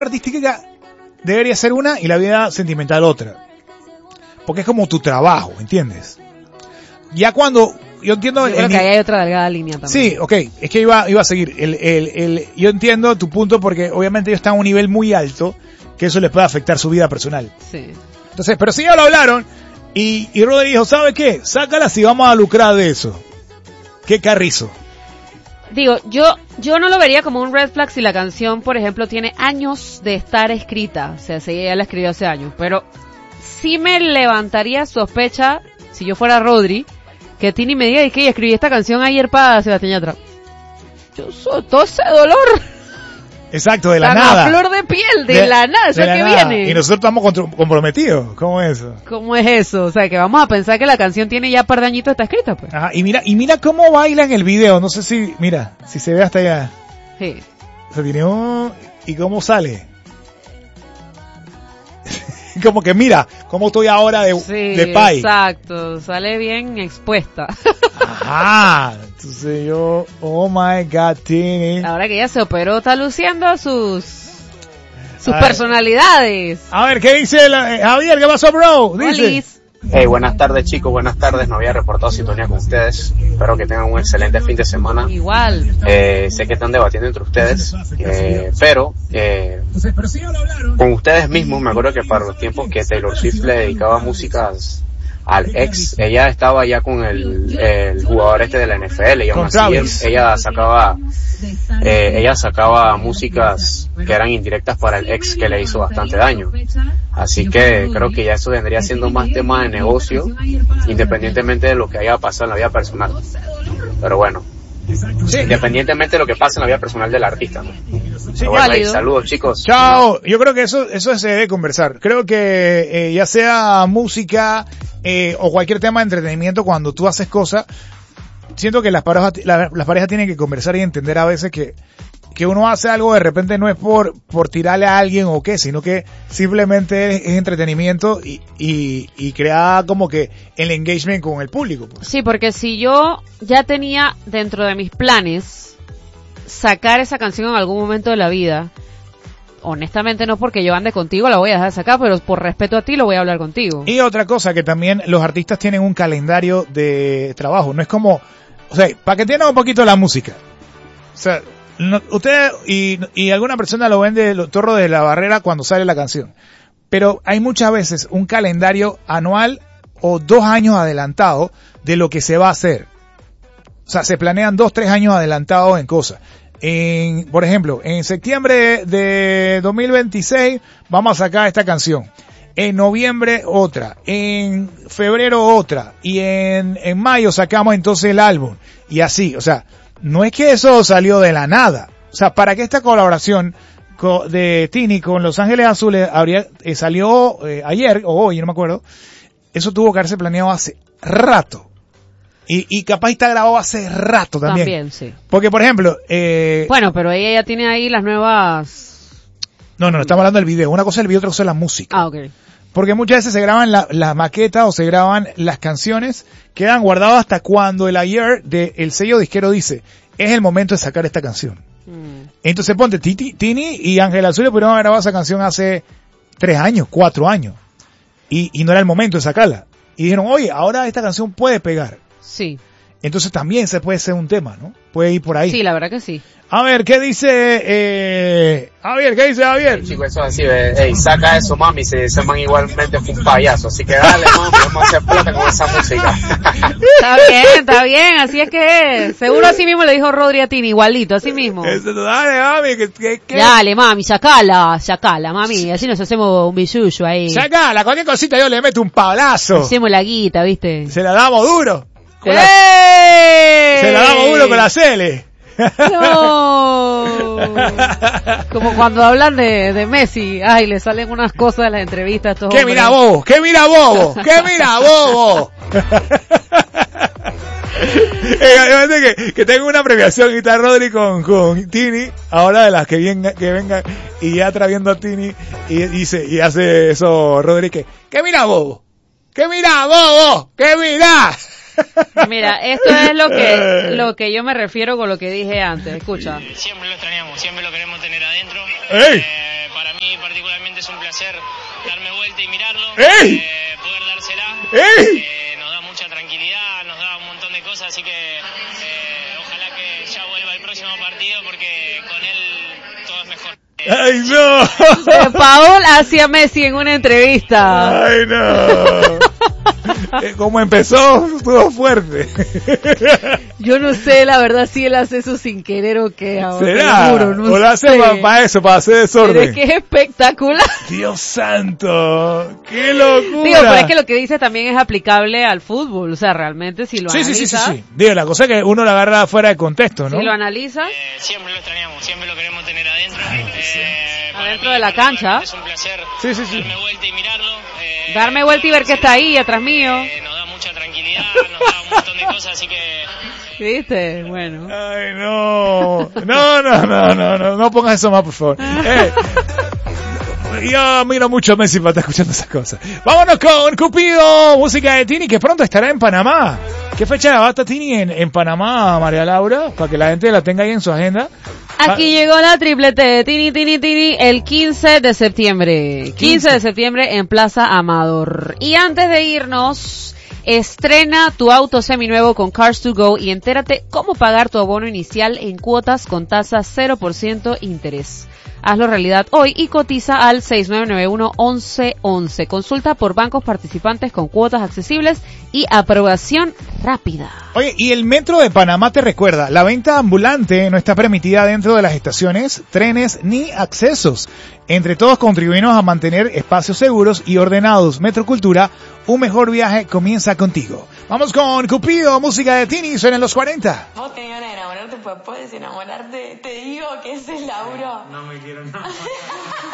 artística debería ser una y la vida sentimental otra. Porque es como tu trabajo, ¿entiendes? Ya cuando yo entiendo... Yo creo que ahí hay otra delgada línea también. Sí, ok, es que iba a seguir. Yo entiendo tu punto porque obviamente ellos están a un nivel muy alto que eso les puede afectar su vida personal. Sí. Entonces, pero si ya lo hablaron y Rodri dijo, ¿sabe qué? Sácala si vamos a lucrar de eso. ¿Qué carrizo? Digo, yo no lo vería como un red flag si la canción, por ejemplo, tiene años de estar escrita. O sea, si ella la escribió hace años. Pero sí me levantaría sospecha, si yo fuera Rodri, que Tini me diga que ella escribí esta canción ayer para Sebastián Yatra. Yo soy todo ese dolor. Exacto, de la Tan nada. A flor de piel, de la nada, eso es que nada. viene. Y nosotros estamos comprometidos. ¿Cómo es eso? ¿Cómo es eso? O sea, que vamos a pensar que la canción tiene ya un par de añitos, está escrita, pues. Ajá, y mira cómo baila en el video. No sé si, mira, si se ve hasta allá. Sí. O sea, tiene y cómo sale. Como que mira, cómo estoy ahora de pay. Exacto, sale bien expuesta. Ajá, entonces yo, oh my God, Tini. Ahora que ella se operó, está luciendo sus personalidades. A ver, ¿qué dice Javier? ¿Qué pasó, bro? Dice. Olis. Hey, buenas tardes, chicos, buenas tardes. No había reportado sintonía con ustedes. Espero que tengan un excelente fin de semana. Igual. Sé que están debatiendo entre ustedes, pero con ustedes mismos, me acuerdo que para los tiempos que Taylor Swift le dedicaba músicas al ex, ella estaba ya con el jugador de la NFL, y aún así ella sacaba músicas que eran indirectas para el ex que le hizo bastante daño. Así que creo que ya eso vendría siendo más tema de negocio, independientemente de lo que haya pasado en la vida personal. Pero bueno, independientemente de lo que pase en la vida personal del artista, ¿no? Sí, bueno, hey, saludos, chicos. Chao. Yo creo que eso se debe conversar. Creo que ya sea música o cualquier tema de entretenimiento, cuando tú haces cosas, siento que las parejas tienen que conversar y entender a veces que uno hace algo de repente no es por tirarle a alguien o qué, sino que simplemente es entretenimiento y crea como que el engagement con el público, pues. Sí, porque si yo ya tenía dentro de mis planes sacar esa canción en algún momento de la vida, honestamente no porque yo ande contigo la voy a dejar sacar, pero por respeto a ti lo voy a hablar contigo. Y otra cosa, que también los artistas tienen un calendario de trabajo, no es como, o sea, para que entiendan un poquito la música, o sea, ustedes y alguna persona lo ven de los torros de la barrera cuando sale la canción, pero hay muchas veces un calendario anual o 2 años adelantado de lo que se va a hacer. O sea, se planean 2-3 años adelantados en cosas. Por ejemplo, en septiembre de 2026 vamos a sacar esta canción. En noviembre otra, en febrero otra, y en mayo sacamos entonces el álbum. Y así, o sea, no es que eso salió de la nada. O sea, para que esta colaboración de Tini con Los Ángeles Azules salió ayer o hoy, no me acuerdo, eso tuvo que haberse planeado hace rato. Y capaz está grabado hace rato también. También, sí. Porque, por ejemplo... bueno, pero ella ya tiene ahí las nuevas... No, estamos hablando del video. Una cosa es el video, otra cosa es la música. Ah, ok. Porque muchas veces se graban las maquetas o se graban las canciones, quedan guardadas hasta cuando el sello disquero dice, es el momento de sacar esta canción. Entonces ponte, Tini y Ángel Azul pudieron haber grabado esa canción hace 3 años, 4 años. Y no era el momento de sacarla. Y dijeron, oye, ahora esta canción puede pegar. Sí. Entonces también se puede ser un tema, ¿no? Puede ir por ahí. Sí, la verdad que sí. A ver, ¿qué dice Javier? ¿Qué dice Javier? Hey, chicos, eso es así, hey, saca eso, mami, ese man igualmente fue un payaso, así que dale, mami, vamos a hacer plata con esa música. Está bien, así es que es. Seguro así mismo le dijo Rodri a Tini, igualito, así mismo. Dale, mami, ¿qué? Dale, mami, sacala, mami, así nos hacemos un billullo ahí. Sacala, cualquier cosita yo le meto un palazo. Hacemos la guita, ¿viste? Se la damos duro. Se la damos duro con la Cele. No. Como cuando hablan de Messi, ay, le salen unas cosas de las entrevistas. ¿Qué mira bobo? Que tengo una premiación y está Rodri con Tini, ahora de las que vengan, y ya traviendo a Tini y hace eso Rodri ¿qué mira bobo? Mira, esto es lo que yo me refiero con lo que dije antes. Escucha. Siempre lo extrañamos, siempre lo queremos tener adentro. ¡Ey! Para mí placer darme vuelta y mirarlo, ¡Ey! poder dársela. ¡Ey! Nos da mucha tranquilidad, nos da un montón de cosas, así que ojalá que ya vuelva el próximo partido porque con él todo es mejor. ¡Ay, no! Paul hacia Messi en una entrevista. ¡Ay, no! Como empezó, estuvo fuerte. Yo no sé, la verdad, si él hace eso sin querer o qué. ¿Será? Juro, no ¿O lo hace sé. para eso, para hacer desorden? Pero es que es espectacular. Dios santo, qué locura. Digo, pero es que lo que dice también es aplicable al fútbol. O sea, realmente si lo Sí. analizas. Digo, la cosa es que uno la agarra fuera de contexto, ¿no? Si lo analizas. Siempre lo extrañamos, siempre lo queremos tener adentro. Adentro de la cancha. Es un placer Sí. darme vuelta y mirarlo. Darme vuelta y ver que está ahí, atrás mío. Nos da mucha tranquilidad, nos da un montón de cosas, así que... ¿Viste? Bueno. Ay, no. No pongas eso más, por favor. Yo miro mucho a Messi para estar escuchando esas cosas. Vámonos con Cupido, música de Tini, que pronto estará en Panamá. ¿Qué fecha va a estar Tini en Panamá, María Laura? Para que la gente la tenga ahí en su agenda. Aquí llegó la triplete de Tini, el 15 de septiembre. 15 de septiembre en Plaza Amador. Y antes de irnos, estrena tu auto seminuevo con Cars2Go y entérate cómo pagar tu abono inicial en cuotas con tasa 0% interés. Hazlo realidad hoy y cotiza al 6991-1111. Consulta por bancos participantes con cuotas accesibles y aprobación rápida. Oye, y el Metro de Panamá te recuerda, la venta ambulante no está permitida dentro de las estaciones, trenes ni accesos. Entre todos contribuimos a mantener espacios seguros y ordenados. Metrocultura, un mejor viaje comienza contigo. Vamos con Cupido, música de Tini, suena en los 40. Vos te iban a enamorarte, pues puedes enamorarte. Te digo que ese es Lauro. No me quiero enamorar.